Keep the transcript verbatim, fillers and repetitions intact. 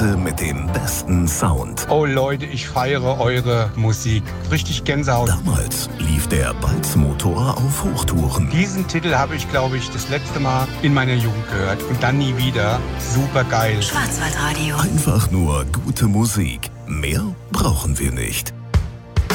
Platte mit dem besten Sound. Oh Leute, ich feiere eure Musik. Richtig Gänsehaut. Damals lief der Balzmotor auf Hochtouren. Diesen Titel habe ich, glaube ich, das letzte Mal in meiner Jugend gehört. Und dann nie wieder. Super geil. Schwarzwaldradio. Einfach nur gute Musik. Mehr brauchen wir nicht.